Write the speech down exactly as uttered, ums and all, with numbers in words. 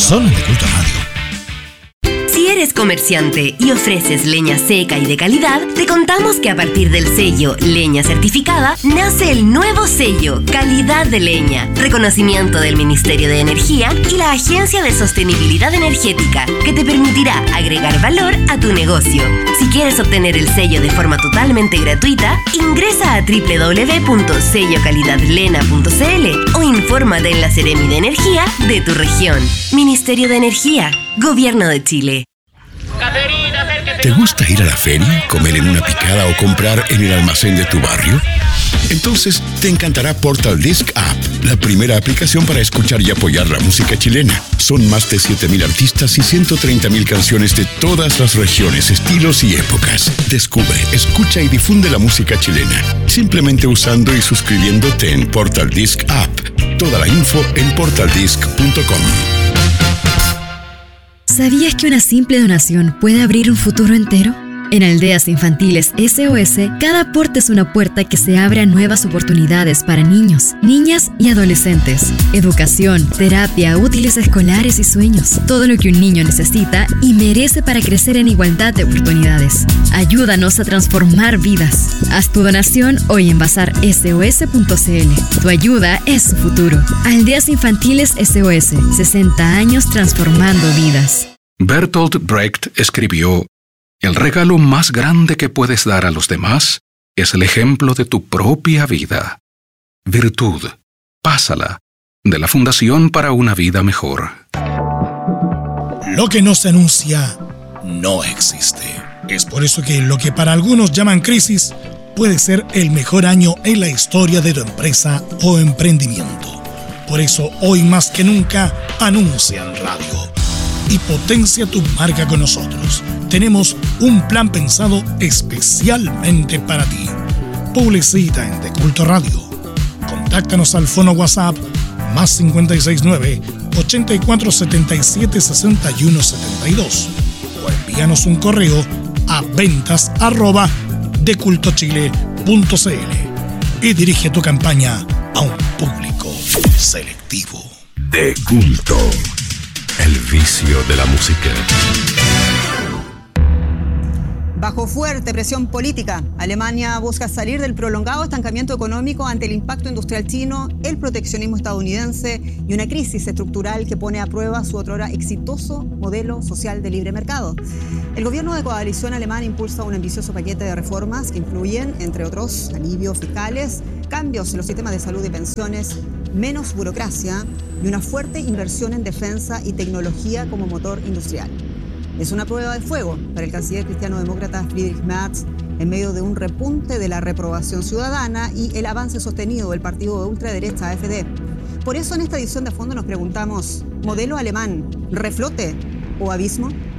solo en De Culto Radio. Si eres comerciante y ofreces leña seca y de calidad, te contamos que a partir del sello Leña Certificada nace el nuevo sello Calidad de Leña, reconocimiento del Ministerio de Energía y la Agencia de Sostenibilidad Energética, que te permitirá agregar valor a tu negocio. Si quieres obtener el sello de forma totalmente gratuita, ingresa a doble u doble u doble u punto sello calidad lena punto c l o infórmate en la Seremi de Energía de tu región. Ministerio de Energía, Gobierno de Chile. ¿Te gusta ir a la feria, comer en una picada o comprar en el almacén de tu barrio? Entonces te encantará Portal Disc App, la primera aplicación para escuchar y apoyar la música chilena. Son más de siete mil artistas y ciento treinta mil canciones de todas las regiones, estilos y épocas. Descubre, escucha y difunde la música chilena, simplemente usando y suscribiéndote en Portal Disc App. Toda la info en portal disc punto com. ¿Sabías que una simple donación puede abrir un futuro entero? En Aldeas Infantiles S O S, cada aporte es una puerta que se abre a nuevas oportunidades para niños, niñas y adolescentes. Educación, terapia, útiles escolares y sueños. Todo lo que un niño necesita y merece para crecer en igualdad de oportunidades. Ayúdanos a transformar vidas. Haz tu donación hoy en bazar S O S punto c l. Tu ayuda es su futuro. Aldeas Infantiles S O S, sesenta años transformando vidas. Bertolt Brecht escribió: el regalo más grande que puedes dar a los demás es el ejemplo de tu propia vida. Virtud, pásala, de la Fundación para una Vida Mejor. Lo que no se anuncia no existe. Es por eso que lo que para algunos llaman crisis puede ser el mejor año en la historia de tu empresa o emprendimiento. Por eso hoy más que nunca anuncia en radio y potencia tu marca con nosotros. Tenemos un plan pensado especialmente para ti. Publicita en De Culto Radio. Contáctanos al fono WhatsApp más cinco seis nueve, ochenta y cuatro setenta y siete sesenta y uno setenta y dos o envíanos un correo a ventas arroba decultochile punto c l y dirige tu campaña a un público selectivo. De Culto, el vicio de la música. Bajo fuerte presión política, Alemania busca salir del prolongado estancamiento económico ante el impacto industrial chino, el proteccionismo estadounidense y una crisis estructural que pone a prueba su otrora exitoso modelo social de libre mercado. El gobierno de coalición alemán impulsa un ambicioso paquete de reformas que incluyen, entre otros, alivios fiscales, cambios en los sistemas de salud y pensiones, menos burocracia y una fuerte inversión en defensa y tecnología como motor industrial. Es una prueba de fuego para el canciller cristiano-demócrata Friedrich Merz en medio de un repunte de la reprobación ciudadana y el avance sostenido del partido de ultraderecha A F D. Por eso en esta edición de A Fondo nos preguntamos, ¿modelo alemán, reflote o abismo?